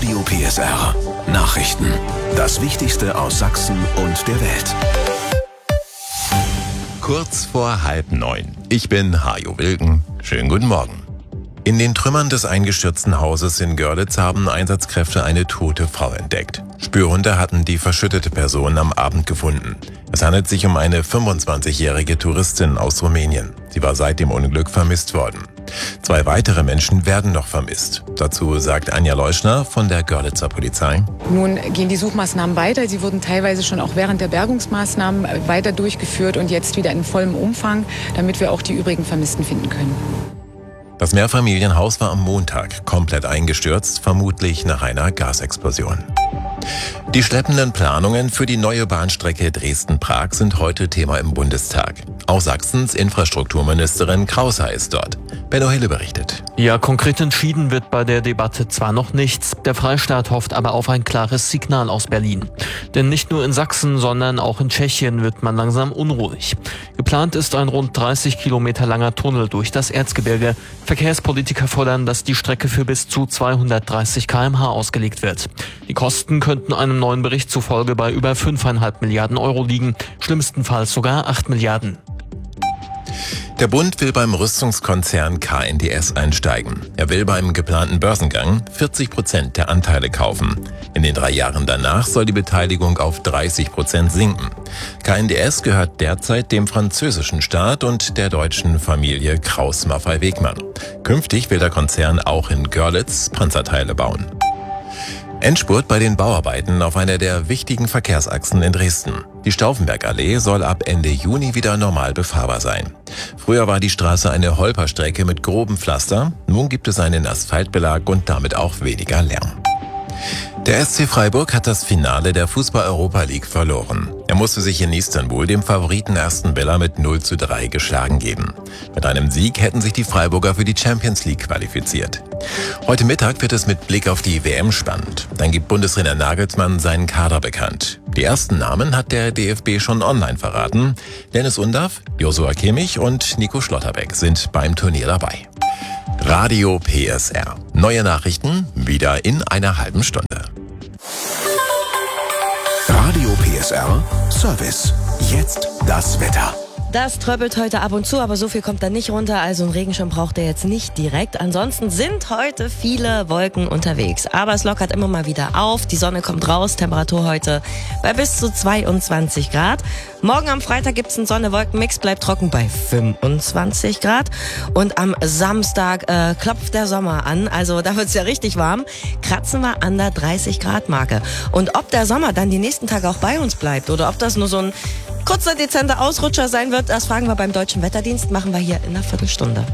Radio PSR Nachrichten. Das Wichtigste aus Sachsen und der Welt. Kurz vor 8:30. Ich bin Hajo Wilken. Schönen guten Morgen. In den Trümmern des eingestürzten Hauses in Görlitz haben Einsatzkräfte eine tote Frau entdeckt. Spürhunde hatten die verschüttete Person am Abend gefunden. Es handelt sich um eine 25-jährige Touristin aus Rumänien. Sie war seit dem Unglück vermisst worden. 2 weitere Menschen werden noch vermisst. Dazu sagt Anja Leuschner von der Görlitzer Polizei. Nun gehen die Suchmaßnahmen weiter. Sie wurden teilweise schon auch während der Bergungsmaßnahmen weiter durchgeführt und jetzt wieder in vollem Umfang, damit wir auch die übrigen Vermissten finden können. Das Mehrfamilienhaus war am Montag komplett eingestürzt, vermutlich nach einer Gasexplosion. Die schleppenden Planungen für die neue Bahnstrecke Dresden-Prag sind heute Thema im Bundestag. Auch Sachsens Infrastrukturministerin Krauser ist dort. Benno Hille berichtet. Ja, konkret entschieden wird bei der Debatte zwar noch nichts. Der Freistaat hofft aber auf ein klares Signal aus Berlin. Denn nicht nur in Sachsen, sondern auch in Tschechien wird man langsam unruhig. Geplant ist ein rund 30 Kilometer langer Tunnel durch das Erzgebirge. Verkehrspolitiker fordern, dass die Strecke für bis zu 230 km/h ausgelegt wird. Die Kosten könnten einem neuen Bericht zufolge bei über 5,5 Milliarden Euro liegen, schlimmstenfalls sogar 8 Milliarden. Der Bund will beim Rüstungskonzern KNDS einsteigen. Er will beim geplanten Börsengang 40% der Anteile kaufen. In den 3 Jahren danach soll die Beteiligung auf 30% sinken. KNDS gehört derzeit dem französischen Staat und der deutschen Familie Krauss-Maffei-Wegmann. Künftig will der Konzern auch in Görlitz Panzerteile bauen. Endspurt bei den Bauarbeiten auf einer der wichtigen Verkehrsachsen in Dresden. Die Stauffenbergallee soll ab Ende Juni wieder normal befahrbar sein. Früher war die Straße eine Holperstrecke mit grobem Pflaster. Nun gibt es einen Asphaltbelag und damit auch weniger Lärm. Der SC Freiburg hat das Finale der Fußball-Europa League verloren. Er musste sich in Istanbul dem Favoriten Aston Villa mit 0:3 geschlagen geben. Mit einem Sieg hätten sich die Freiburger für die Champions League qualifiziert. Heute Mittag wird es mit Blick auf die WM spannend. Dann gibt Bundestrainer Nagelsmann seinen Kader bekannt. Die ersten Namen hat der DFB schon online verraten. Dennis Undaff, Joshua Kimmich und Nico Schlotterbeck sind beim Turnier dabei. Radio PSR. Neue Nachrichten wieder in einer halben Stunde. Radio PSR Service. Jetzt das Wetter. Das tröppelt heute ab und zu, aber so viel kommt da nicht runter, also ein Regenschirm braucht ihr jetzt nicht direkt. Ansonsten sind heute viele Wolken unterwegs, aber es lockert immer mal wieder auf, die Sonne kommt raus, Temperatur heute bei bis zu 22 Grad. Morgen am Freitag gibt's einen Sonne-Wolken-Mix, bleibt trocken bei 25 Grad. Und am Samstag klopft der Sommer an, also da wird's ja richtig warm, kratzen wir an der 30 Grad Marke. Und ob der Sommer dann die nächsten Tage auch bei uns bleibt oder ob das nur so ein kurzer, dezenter Ausrutscher sein wird, das fragen wir beim Deutschen Wetterdienst, machen wir hier in einer Viertelstunde.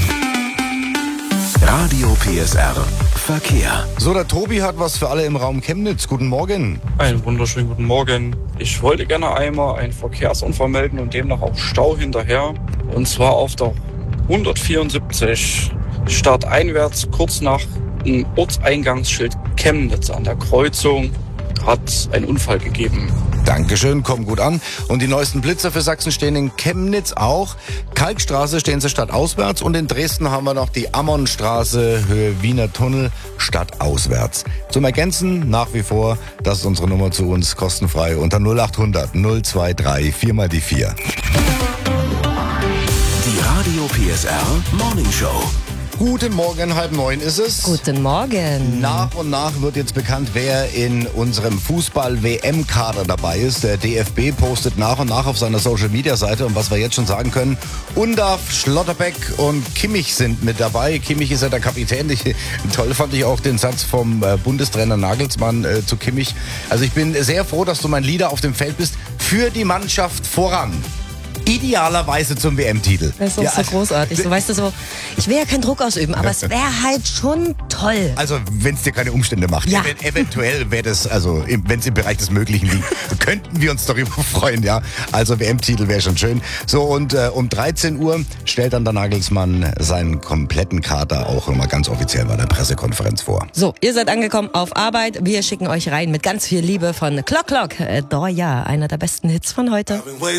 Radio PSR Verkehr. So, der Tobi hat was für alle im Raum Chemnitz. Guten Morgen. Einen wunderschönen guten Morgen. Ich wollte gerne einmal einen Verkehrsunfall melden und demnach auch Stau hinterher. Und zwar auf der 174 stadteinwärts, kurz nach dem Ortseingangsschild Chemnitz an der Kreuzung hat es einen Unfall gegeben. Dankeschön, kommt gut an. Und die neuesten Blitzer für Sachsen stehen in Chemnitz auch. Kalkstraße stehen sie stadtauswärts und in Dresden haben wir noch die Ammonstraße, Höhe Wiener Tunnel, stadtauswärts. Zum Ergänzen nach wie vor, das ist unsere Nummer zu uns, kostenfrei unter 0800 023 4 mal die 4. Die Radio PSR Morning Show. Guten Morgen, 8:30 ist es. Guten Morgen. Nach und nach wird jetzt bekannt, wer in unserem Fußball-WM-Kader dabei ist. Der DFB postet nach und nach auf seiner Social-Media-Seite. Und was wir jetzt schon sagen können, Undaff, Schlotterbeck und Kimmich sind mit dabei. Kimmich ist ja der Kapitän. Toll fand ich auch den Satz vom Bundestrainer Nagelsmann zu Kimmich. Also ich bin sehr froh, dass du mein Leader auf dem Feld bist. Für die Mannschaft voran. Idealerweise zum WM-Titel. Das ist doch so großartig. So, weißt du, so, ich will ja keinen Druck ausüben, aber es wäre halt schon toll. Also, wenn es dir keine Umstände macht. Ja. Eventuell wäre das, also, wenn es im Bereich des Möglichen liegt, könnten wir uns darüber freuen, ja. Also, WM-Titel wäre schon schön. So, und um 13 Uhr stellt dann der Nagelsmann seinen kompletten Kader auch immer ganz offiziell bei der Pressekonferenz vor. So, ihr seid angekommen auf Arbeit. Wir schicken euch rein mit ganz viel Liebe von Clock Clock. Doja, einer der besten Hits von heute.